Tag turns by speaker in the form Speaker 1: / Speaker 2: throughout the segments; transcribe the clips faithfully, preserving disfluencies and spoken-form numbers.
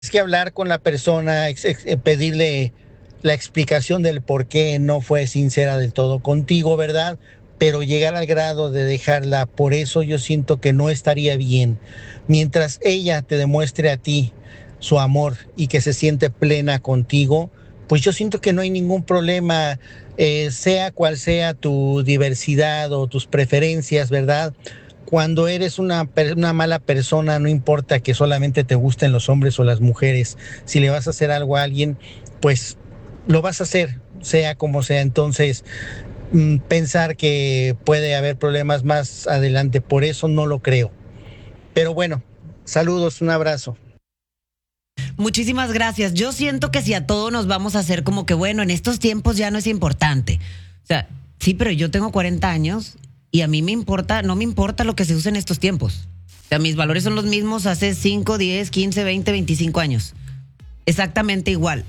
Speaker 1: que hablar con la persona, ex- ex- eh, pedirle la explicación del por qué no fue sincera del todo contigo, ¿verdad? Pero llegar al grado de dejarla, por eso yo siento que no estaría bien. Mientras ella te demuestre a ti su amor y que se siente plena contigo, pues yo siento que no hay ningún problema, eh, sea cual sea tu diversidad o tus preferencias, ¿verdad? Cuando eres una, una mala persona, no importa que solamente te gusten los hombres o las mujeres, si le vas a hacer algo a alguien, pues lo vas a hacer, sea como sea. Entonces, mm, pensar que puede haber problemas más adelante, por eso no lo creo. Pero bueno, saludos, un abrazo.
Speaker 2: Muchísimas gracias. Yo siento que si a todos nos vamos a hacer como que, bueno, en estos tiempos ya no es importante. O sea, sí, pero yo tengo cuarenta años y a mí me importa, no me importa lo que se usa en estos tiempos. O sea, mis valores son los mismos hace cinco, diez, quince, veinte, veinticinco años. Exactamente igual.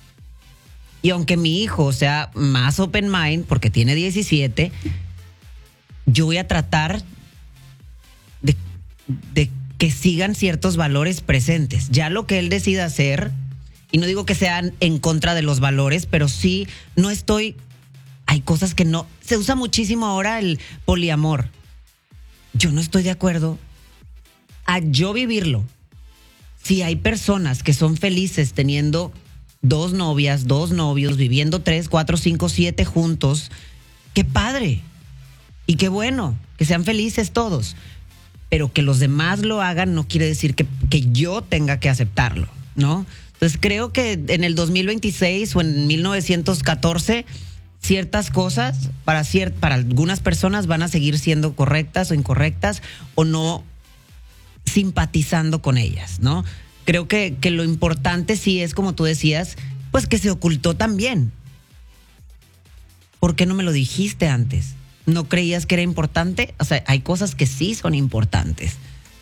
Speaker 2: Y aunque mi hijo sea más open mind, porque tiene diecisiete, yo voy a tratar de, de que sigan ciertos valores presentes. Ya lo que él decida hacer, y no digo que sean en contra de los valores, pero sí no estoy, hay cosas que no, se usa muchísimo ahora el poliamor. Yo no estoy de acuerdo a yo vivirlo. Si hay personas que son felices teniendo dos novias, dos novios, viviendo tres, cuatro, cinco, siete juntos, qué padre. Y qué bueno, que sean felices todos. Pero que los demás lo hagan no quiere decir que, que yo tenga que aceptarlo, ¿no? Entonces creo que en el dos mil veintiséis o en mil novecientos catorce ciertas cosas para, cier- para algunas personas van a seguir siendo correctas o incorrectas o no simpatizando con ellas, ¿no? Creo que, que lo importante sí es, como tú decías, pues que se ocultó también. ¿Por qué no me lo dijiste antes? ¿No creías que era importante? O sea, hay cosas que sí son importantes.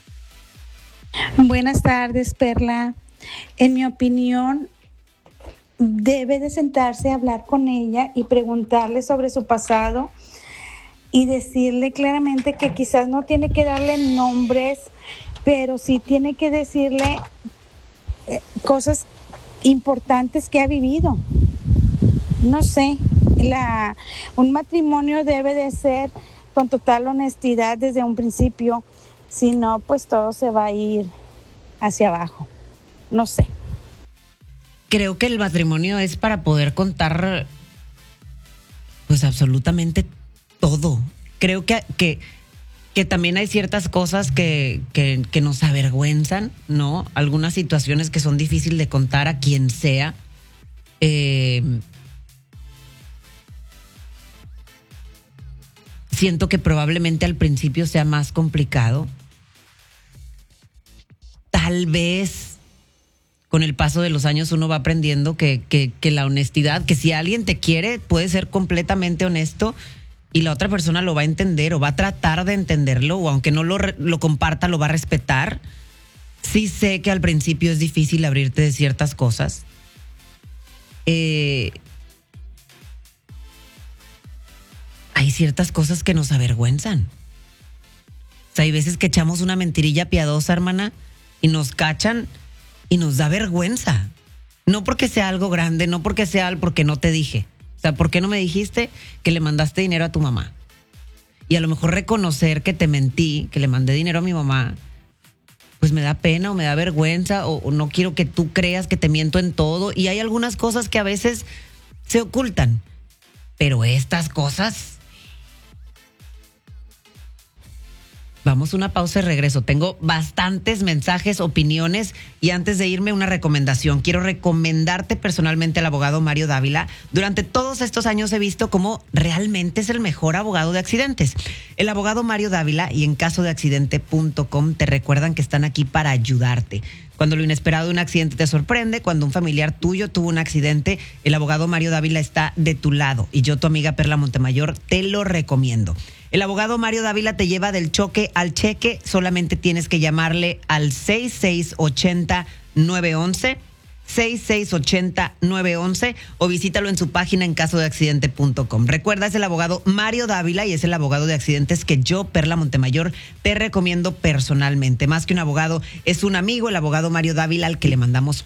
Speaker 3: Buenas tardes, Perla. En mi opinión, debe de sentarse a hablar con ella y preguntarle sobre su pasado y decirle claramente que quizás no tiene que darle nombres, pero sí tiene que decirle eh, cosas importantes que ha vivido. No sé, la, un matrimonio debe de ser con total honestidad desde un principio, si no, pues todo se va a ir hacia abajo. No sé.
Speaker 2: Creo que el matrimonio es para poder contar, pues absolutamente todo. Creo que, que, que también hay ciertas cosas que, que, que nos avergüenzan, ¿no? Algunas situaciones que son difíciles de contar a quien sea. Eh, siento que probablemente al principio sea más complicado. Tal vez con el paso de los años uno va aprendiendo que, que, que la honestidad, que si alguien te quiere, puede ser completamente honesto y la otra persona lo va a entender o va a tratar de entenderlo, o aunque no lo, lo comparta, lo va a respetar. Sí sé que al principio es difícil abrirte de ciertas cosas. Eh, hay ciertas cosas que nos avergüenzan. O sea, hay veces que echamos una mentirilla piadosa, hermana, y nos cachan y nos da vergüenza. No porque sea algo grande, no porque sea algo porque no te dije. O sea, ¿por qué no me dijiste que le mandaste dinero a tu mamá? Y a lo mejor reconocer que te mentí, que le mandé dinero a mi mamá, pues me da pena o me da vergüenza o, o no quiero que tú creas que te miento en todo. Y hay algunas cosas que a veces se ocultan. Pero estas cosas... Vamos a una pausa y regreso. Tengo bastantes mensajes, opiniones y antes de irme una recomendación. Quiero recomendarte personalmente al abogado Mario Dávila. Durante todos estos años he visto cómo realmente es el mejor abogado de accidentes. El abogado Mario Dávila y en caso de accidente punto com te recuerdan que están aquí para ayudarte. Cuando lo inesperado de un accidente te sorprende, cuando un familiar tuyo tuvo un accidente, el abogado Mario Dávila está de tu lado y yo, tu amiga Perla Montemayor, te lo recomiendo. El abogado Mario Dávila te lleva del choque al cheque. Solamente tienes que llamarle al seis seis ocho cero nueve uno uno, seis seis ocho cero nueve uno uno o visítalo en su página en caso de accidente punto com. Recuerda, es el abogado Mario Dávila y es el abogado de accidentes que yo, Perla Montemayor, te recomiendo personalmente. Más que un abogado, es un amigo, el abogado Mario Dávila, al que le mandamos